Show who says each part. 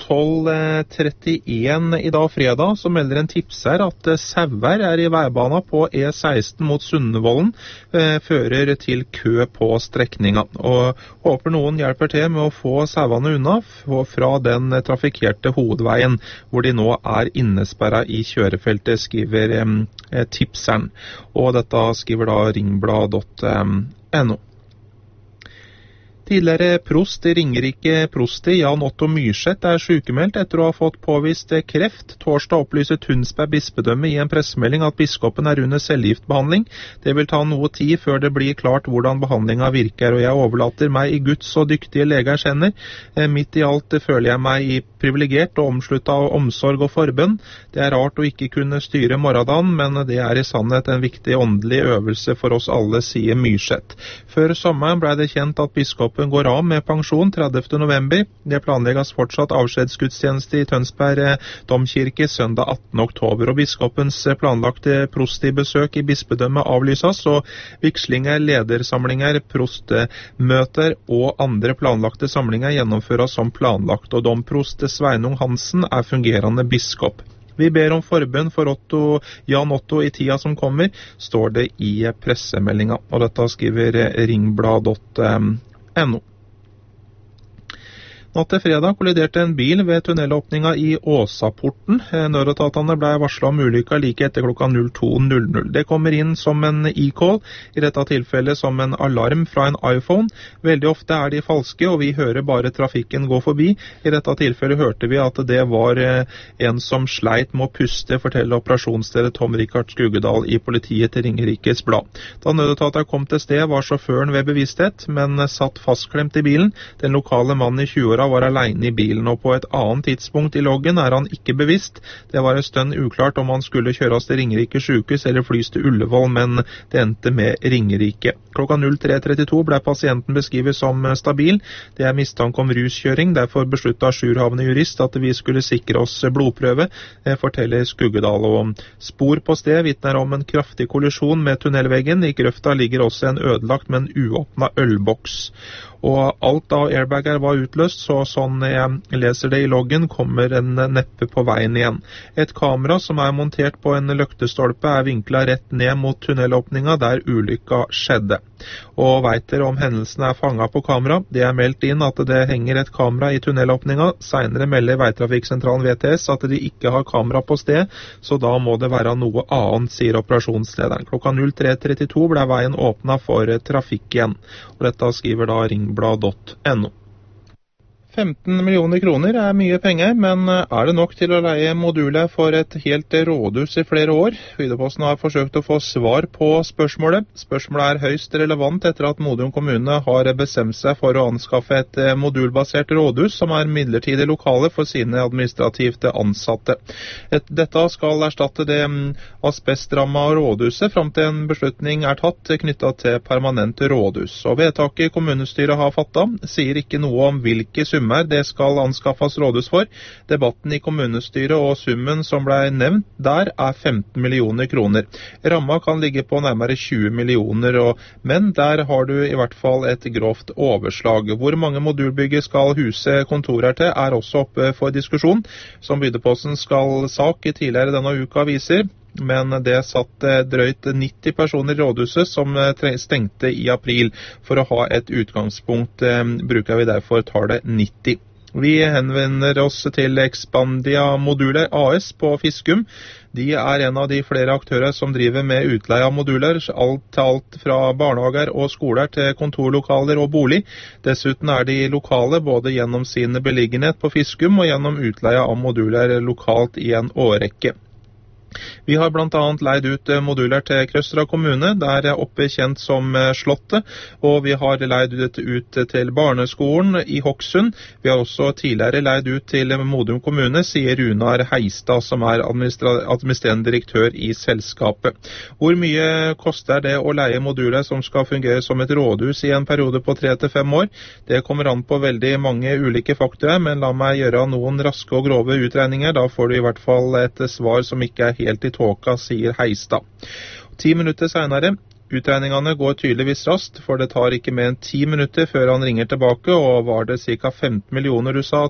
Speaker 1: 12:31 i dag fredag så melder en tipser at sauer i veibana på E16 mot Sundvolden fører til kø på strekninga. Og håper noen hjelper til med å få sauene unna fra den trafikkerte hovedveien, hvor de nå innesperret i kjørefeltet, skriver tipseren. Og dette skriver da ringblad.no. Tidligere prost i Ringerike prosti Jan Otto Myrseth sykemeldt etter å ha fått påvist kreft. Torsdag opplyser Tønsberg bispedømme i en pressemelding at biskopen under cellegiftbehandling. Det vil ta noe tid før det blir klart hvordan behandlingen virker, og jeg overlater meg i Guds og dyktige legers hender. Midt i alt føler jeg meg privilegert og omsluttet av omsorg og forbønn. Det rart å ikke kunne styre morgendagen, men det i sannhet en viktig åndelig øvelse for oss alle, sier Myrseth. Før sommeren ble det kjent at biskopen går av med pensjon 30. november. Det planlegges fortsatt avskjedsgudstjeneste i Tønsberg domkirke søndag 18. oktober, og biskopens planlagte prostibesøk i bispedømmet avlyses, og vigslinger, ledersamlinger, prostmøter og andre planlagte samlinger gjennomføres som planlagt, og domprost Sveinung Hansen fungerende biskop. Vi ber om forbønn for Jan Otto i tida som kommer, står det i pressemeldinga, og dette skriver ringblad.no. Natt til fredag kolliderte en bil ved tunnelåpninga i Åsaporten. Nødetatene ble varslet om ulykka like etter klokka 02:00. Det kommer inn som en e-call, i dette tilfellet som en alarm fra en iPhone. Veldig ofte de falske, og vi hører bare trafikken gå forbi. I dette tilfellet hørte vi at det var en som sleit med å puste, forteller operasjonsstedet Tom Rikard Skugedal i politiet til Ringerikes Blad. Da nødetater kom til sted var sjåføren ved bevissthet, men satt fastklemt i bilen. Den lokale mannen i 20-åra var alene i bilen, og på et annet tidspunkt i loggen han ikke bevisst. Det var en stund uklart om han skulle kjøres til Ringerike sykehus eller flys til Ullevål, men det endte med Ringerike. Klokka 03:32 ble pasienten beskrevet som stabil. Det mistanke om ruskjøring, derfor besluttet jourhavende jurist at vi skulle sikre oss blodprøve, forteller Skuggedal. Og spor på sted vitner om en kraftig kollisjon med tunnelveggen. I grøfta ligger også en ødelagt, men uåpnet ølboks. Og alt av airbager var utløst, så sånn jeg leser det i loggen, kommer en neppe på veien igjen. Et kamera som montert på en løktestolpe vinklet rett ned mot tunnelåpninga der ulykka skjedde. Og vet dere om hendelsen fanget på kamera? Det meldt inn at det henger et kamera i tunnelåpninga. Senere melder Veitrafikksentralen VTS at de ikke har kamera på sted, så da må det være noe annet, sier operasjonslederen. Klokka 03:32 ble veien åpnet for trafikk igjen. Og dette skriver da ringblad.no. 15 millioner kroner mye penger, men det nok til å leie moduler for et helt rådhus i flere år? Høydeposten har forsøkt å få svar på spørsmålet. Spørsmålet høyst relevant etter at Modum kommune har bestemt seg for å anskaffe et modulbasert rådhus som midlertidig lokale for sine administrativt ansatte. Dette skal erstatte det asbestramma rådhuset fram til en beslutning tatt knyttet til permanent rådhus. Og vedtaket kommunestyret har fattet sier ikke noe om hvilke summer det skal anskaffes rådhus for. Debatten i kommunestyret og summen som ble nevnt der 15 millioner kroner. Ramma kan ligge på nærmere 20 millioner, men der har du i hvert fall et grovt overslag. Hvor mange modulbygger skal huset kontorer til også oppe for diskusjon, som Bydepostens sak tidligere denne uka viser. Men det satt drøyt 90 personer i rådhuset som stengte i april. For å ha et utgangspunkt bruker vi derfor tallet 90. Vi henvender oss til Expandia Moduler AS på Fiskum. De en av de flere aktører som driver med utleie av moduler, alt fra barnehager og skoler til kontorlokaler og bolig. Dessuten de lokale både gjennom sin beliggenhet på Fiskum og gjennom utleie av moduler lokalt i en årrekke. Vi har blant annet leid ut moduler til Krøstra kommune, der oppe kjent som Slottet, og vi har leid ut til barneskolen i Hokksund. Vi har også tidligere leid ut til Modum kommune, sier Runar Heistad, som administrerende direktør i selskapet. Hvor mye koster det å leie moduler som skal fungere som et rådhus i en periode på 3 til 5 år? Det kommer an på veldig mange ulike faktorer, men la meg gjøre noen raske og grove utregninger. Da får du i hvert fall et svar som ikke helt i tåka, sier Heistad. 10 minutter senere. Utregningene går tydeligvis raskt, for det tar ikke mer enn 10 minutter før han ringer tilbake, og var det ca. 15 millioner du sa